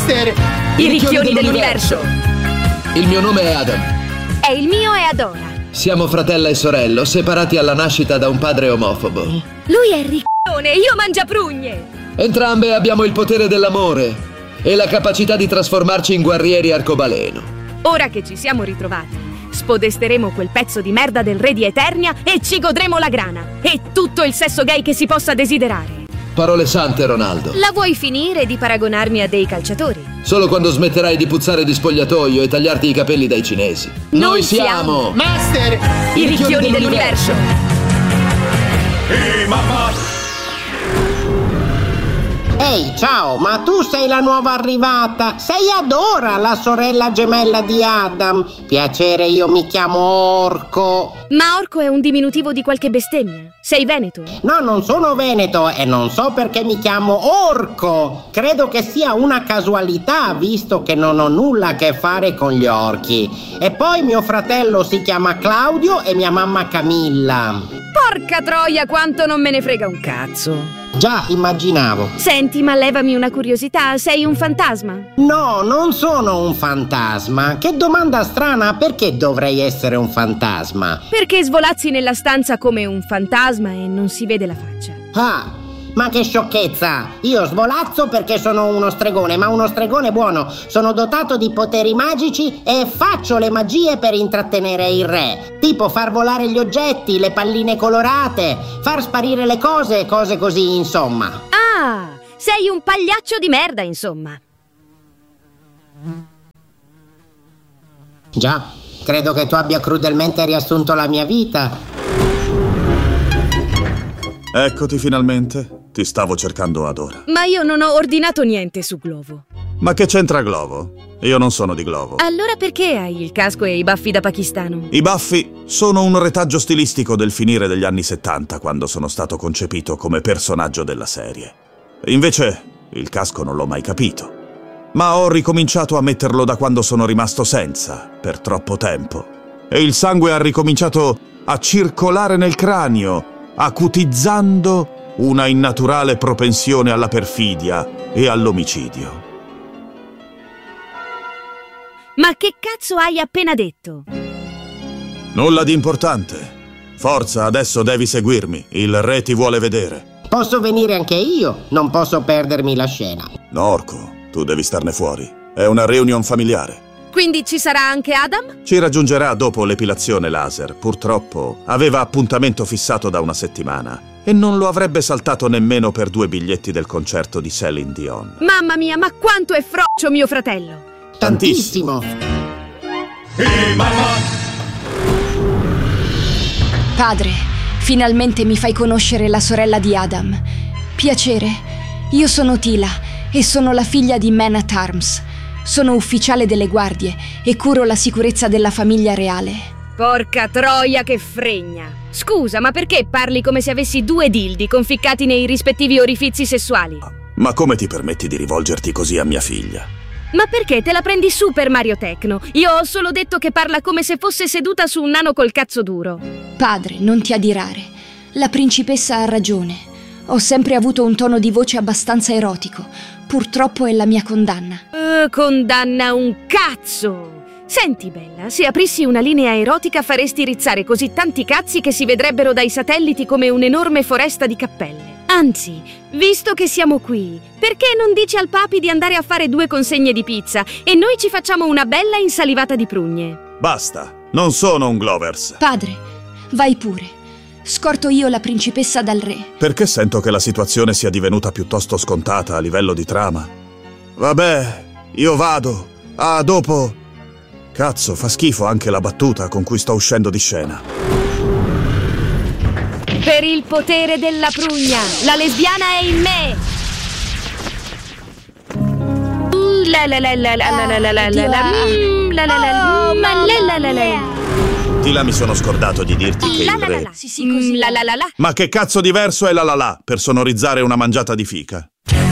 Master! I ricchioni dell'universo! Il mio nome è Adam. E il mio è Adora. Siamo fratello e sorello, separati alla nascita da un padre omofobo. Lui è ricchione, io mangiaprugne! Entrambe abbiamo il potere dell'amore e la capacità di trasformarci in guerrieri arcobaleno. Ora che ci siamo ritrovati, spodesteremo quel pezzo di merda del re di Eternia e ci godremo la grana e tutto il sesso gay che si possa desiderare. Parole sante, Ronaldo. La vuoi finire di paragonarmi a dei calciatori? Solo quando smetterai di puzzare di spogliatoio e tagliarti i capelli dai cinesi. Noi siamo Master! i ricchioni dell'universo! Mamma! Ehi, ciao, ma tu sei la nuova arrivata. Sei Adora, la sorella gemella di Adam. Piacere, io mi chiamo Orco. Ma Orco è un diminutivo di qualche bestemmia. Sei veneto? No, non sono veneto e non so perché mi chiamo Orco. Credo che sia una casualità, visto che non ho nulla a che fare con gli orchi. E poi mio fratello si chiama Claudio e mia mamma Camilla. Porca troia, quanto non me ne frega un cazzo. Già, immaginavo. Senti, ma levami una curiosità, sei un fantasma? No, non sono un fantasma. Che domanda strana, perché dovrei essere un fantasma? Perché svolazzi nella stanza come un fantasma e non si vede la faccia. Ah, ma che sciocchezza! Io svolazzo perché sono uno stregone, ma uno stregone buono. Sono dotato di poteri magici e faccio le magie per intrattenere il re. Tipo far volare gli oggetti, le palline colorate, far sparire le cose, cose così, insomma. Ah, sei un pagliaccio di merda, insomma. Già, credo che tu abbia crudelmente riassunto la mia vita. Eccoti finalmente. Ti stavo cercando Adora. Ma io non ho ordinato niente su Glovo. Ma che c'entra Glovo? Io non sono di Glovo. Allora perché hai il casco e i baffi da pakistano? I baffi sono un retaggio stilistico del finire degli anni 70, quando sono stato concepito come personaggio della serie. Invece, il casco non l'ho mai capito. Ma ho ricominciato a metterlo da quando sono rimasto senza, per troppo tempo. E il sangue ha ricominciato a circolare nel cranio, acutizzando una innaturale propensione alla perfidia e all'omicidio. Ma che cazzo hai appena detto? Nulla di importante. Forza, adesso devi seguirmi. Il re ti vuole vedere. Posso venire anche io? Non posso perdermi la scena. No, Orco, tu devi starne fuori. È una reunion familiare. Quindi ci sarà anche Adam? Ci raggiungerà dopo l'epilazione laser. Purtroppo aveva appuntamento fissato da una settimana e non lo avrebbe saltato nemmeno per 2 biglietti del concerto di Céline Dion. Mamma mia, ma quanto è froccio mio fratello! Tantissimo. Padre, finalmente mi fai conoscere la sorella di Adam. Piacere, io sono Tila e sono la figlia di Man at Arms. Sono ufficiale delle guardie e curo la sicurezza della famiglia reale. Porca troia che fregna! Scusa, ma perché parli come se avessi 2 dildi conficcati nei rispettivi orifizi sessuali? Ma come ti permetti di rivolgerti così a mia figlia? Ma perché te la prendi su per Mario Tecno? Io ho solo detto che parla come se fosse seduta su un nano col cazzo duro. Padre, non ti adirare. La principessa ha ragione. Ho sempre avuto un tono di voce abbastanza erotico. Purtroppo è la mia condanna. Condanna un cazzo! Senti, bella, se aprissi una linea erotica faresti rizzare così tanti cazzi che si vedrebbero dai satelliti come un'enorme foresta di cappelle. Anzi, visto che siamo qui, perché non dici al papi di andare a fare 2 consegne di pizza e noi ci facciamo una bella insalivata di prugne? Basta, non sono un Glovers. Padre, vai pure. Scorto io la principessa dal re. Perché sento che la situazione sia divenuta piuttosto scontata a livello di trama? Vabbè, io vado. A dopo. Cazzo, fa schifo anche la battuta con cui sto uscendo di scena. Per il potere della prugna, la lesbiana è in me! Tila, mi sono scordato di dirti che il re... Sì, così. Ma che cazzo diverso è la la la per sonorizzare una mangiata di fica?